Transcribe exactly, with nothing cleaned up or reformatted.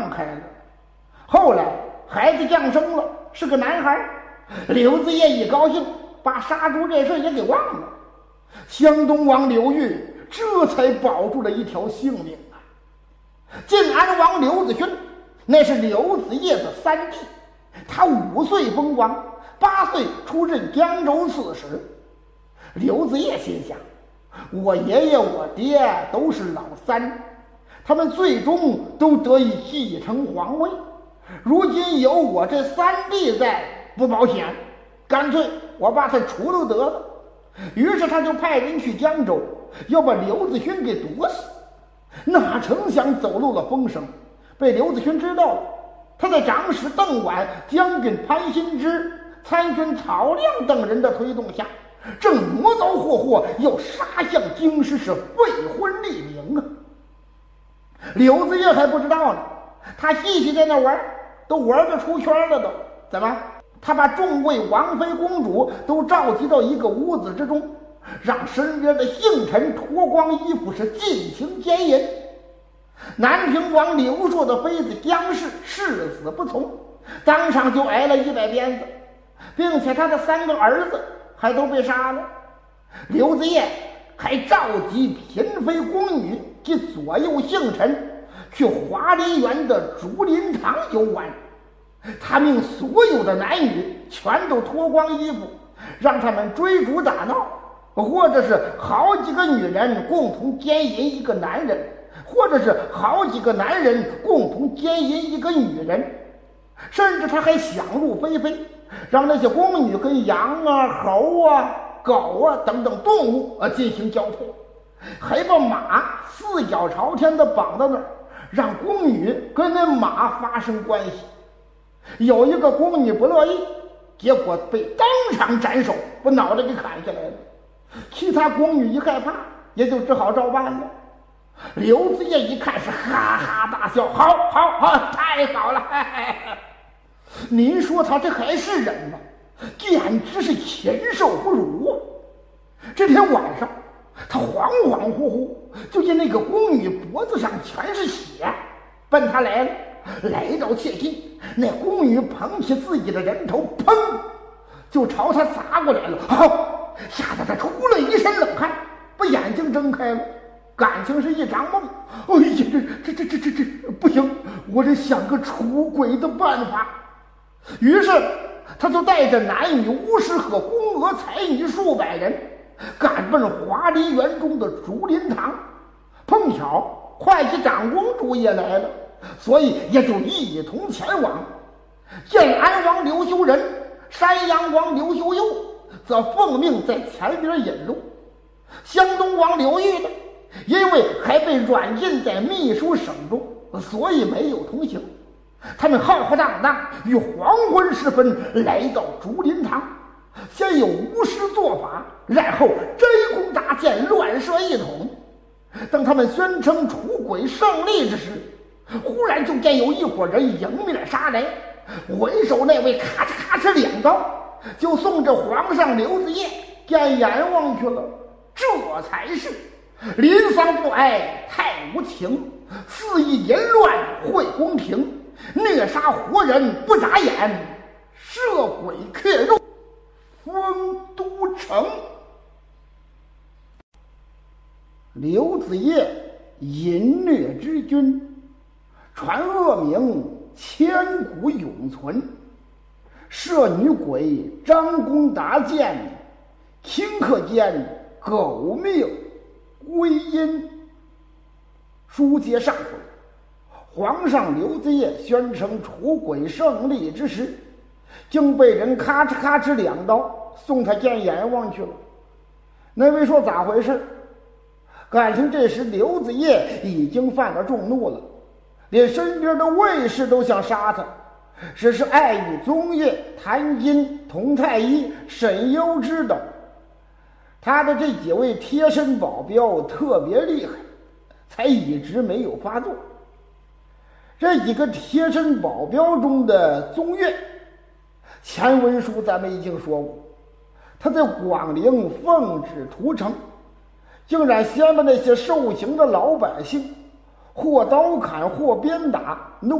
放开了。后来孩子降生了，是个男孩，刘子业一高兴，把杀猪这事也给忘了。湘东王刘裕这才保住了一条性命啊！晋安王刘子勋那是刘子业的三弟，他五岁封王，八岁出任江州刺史。刘子业心想，我爷爷我爹都是老三，他们最终都得以继承皇位，如今有我这三弟在，不保险，干脆我把他除了得了。于是他就派人去江州，要把刘子勋给毒死。哪成想走漏了风声，被刘子勋知道了。他在长史邓琬、将军潘新之、参军曹亮等人的推动下，正磨刀霍霍要杀向京师，是废昏立明啊！刘子业还不知道呢，他继续在那玩，都玩得出圈了都。怎么？他把众位王妃公主都召集到一个屋子之中，让身边的幸臣脱光衣服，是尽情奸淫。南平王刘硕的妃子姜氏誓死不从，当场就挨了一百鞭子，并且他的三个儿子还都被杀了。刘子业还召集嫔妃宫女及左右幸臣去华林园的竹林堂游玩，他命所有的男女全都脱光衣服，让他们追逐打闹，或者是好几个女人共同奸淫一个男人，或者是好几个男人共同奸淫一个女人。甚至他还想入非非，让那些宫女跟羊啊、猴啊、狗啊等等动物啊进行交配，还把马四脚朝天的绑到那儿，让宫女跟那马发生关系。有一个宫女不乐意，结果被当场斩首，把脑袋给砍下来了。其他宫女一害怕，也就只好照办了。刘子业一看是哈哈大笑，好好好，太好了！嘿嘿嘿，您说他这还是人吗？简直是禽兽不如啊！这天晚上，他恍恍惚惚就见那个宫女脖子上全是血，奔他来了。来到切近，那宫女捧起自己的人头，砰，就朝他砸过来了。好，吓得他出了一身冷汗，把眼睛睁开了，感情是一场梦。哎呀，这这这这这这不行，我得想个出轨的办法。于是他就带着男女巫师和宫娥才女数百人，赶奔华林园中的竹林堂。碰巧会计长公主也来了，所以也就一同前往。建安王刘修仁、山阳王刘修佑则奉命在前边引路。湘东王刘裕呢，因为还被软禁在秘书省中，所以没有同行。他们浩浩荡荡于黄昏时分来到竹林堂，先有巫师做法，然后摘弓搭箭，乱射一通。当他们宣称除鬼胜利之时，忽然就见有一伙人迎面杀来，为首那位咔嚓咔嚓两刀，就送着皇上刘子业见阎王去了。这才是临丧不哀太无情，肆意淫乱会宫廷，虐杀活人不眨眼，摄鬼客入丰都城。刘子业淫虐之君，传恶名千古永存。摄女鬼张弓搭箭，顷刻间狗命归阴。书接上回，皇上刘子业宣称除鬼胜利之时，竟被人咔哧咔哧两刀送他见阎王去了。那位说咋回事？感情这时刘子业已经犯了众怒了，连身边的卫士都想杀他。只是碍于宗岳、谭金、佟太医、沈攸之等，他的这几位贴身保镖特别厉害，才一直没有发作。这几个贴身保镖中的宗岳，前文书咱们已经说过，他在广陵奉旨屠城，竟然先把那些受刑的老百姓或刀砍或鞭打弄